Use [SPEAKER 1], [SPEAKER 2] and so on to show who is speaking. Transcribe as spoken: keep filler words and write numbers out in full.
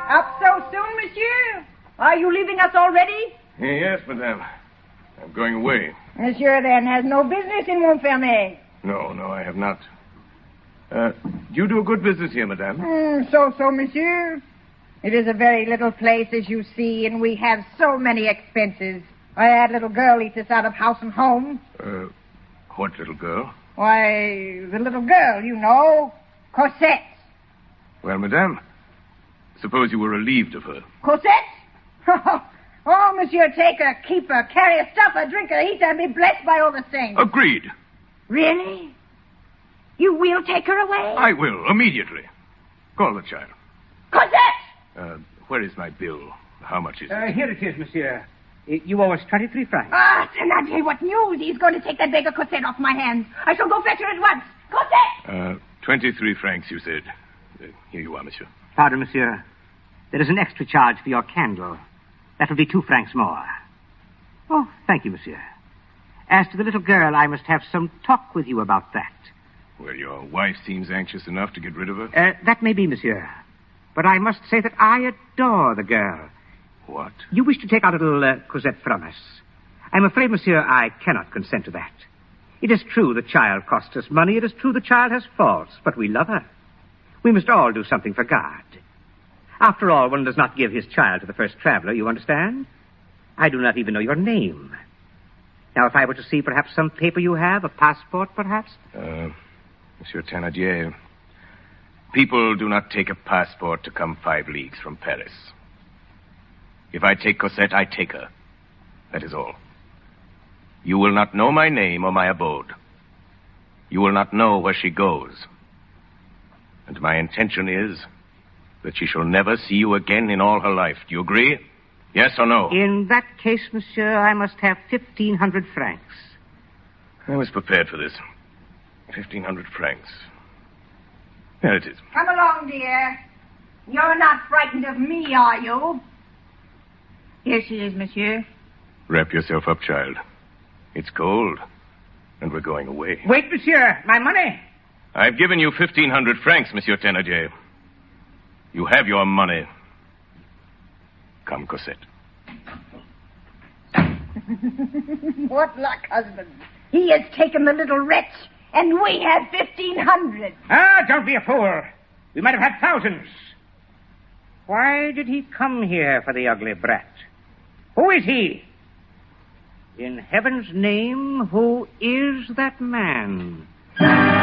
[SPEAKER 1] Up so soon, monsieur? Are you leaving us already?
[SPEAKER 2] Yes, madame. I'm going away.
[SPEAKER 1] Monsieur, then, has no business in Montfermeil.
[SPEAKER 2] No, no, I have not. Uh, you do a good business here, madame.
[SPEAKER 1] Mm, so, so, monsieur. It is a very little place, as you see, and we have so many expenses. I had little girl eats us out of house and home.
[SPEAKER 2] Uh, what little girl?
[SPEAKER 1] Why, the little girl, you know, Cosette.
[SPEAKER 2] Well, madame, suppose you were relieved of her.
[SPEAKER 1] Cosette? Oh, monsieur, take her, keep her, carry her, stuff her, drink her, eat her, and be blessed by all the saints.
[SPEAKER 2] Agreed.
[SPEAKER 1] Really? You will take her away?
[SPEAKER 2] I will, immediately. Call the child.
[SPEAKER 1] Cosette!
[SPEAKER 2] Uh, where is my bill? How much is it?
[SPEAKER 3] Uh, here it is, monsieur. You owe us twenty-three francs.
[SPEAKER 1] Ah, Thénardier, what news? He's going to take that beggar Cosette off my hands. I shall go fetch her at once. Cosette!
[SPEAKER 2] Uh, twenty-three francs, you said. Uh, here you are, monsieur.
[SPEAKER 3] Pardon, monsieur. There is an extra charge for your candle. That will be two francs more. Oh, thank you, monsieur. As to the little girl, I must have some talk with you about that.
[SPEAKER 2] Well, your wife seems anxious enough to get rid of her.
[SPEAKER 3] Uh, that may be, monsieur. But I must say that I adore the girl.
[SPEAKER 2] What?
[SPEAKER 3] You wish to take our little uh, Cosette from us. I'm afraid, monsieur, I cannot consent to that. It is true the child costs us money. It is true the child has faults, but we love her. We must all do something for God. After all, one does not give his child to the first traveler, you understand? I do not even know your name. Now, if I were to see perhaps some paper you have, a passport, perhaps?
[SPEAKER 2] Uh, Monsieur Thénardier, people do not take a passport to come five leagues from Paris. If I take Cosette, I take her. That is all. You will not know my name or my abode. You will not know where she goes. And my intention is that she shall never see you again in all her life. Do you agree? Yes or no?
[SPEAKER 3] In that case, monsieur, I must have fifteen hundred francs.
[SPEAKER 2] I was prepared for this. Fifteen hundred francs. There it is.
[SPEAKER 1] Come along, dear. You're not frightened of me, are you? Here she is, monsieur.
[SPEAKER 2] Wrap yourself up, child. It's cold, and we're going away.
[SPEAKER 3] Wait, monsieur. My money.
[SPEAKER 2] I've given you fifteen hundred francs, Monsieur Thénardier. You have your money. Come, Cosette.
[SPEAKER 1] What luck, husband. He has taken the little wretch, and we have fifteen hundred.
[SPEAKER 3] Ah, don't be a fool. We might have had thousands. Why did he come here for the ugly brat? Who is he? In heaven's name, who is that man?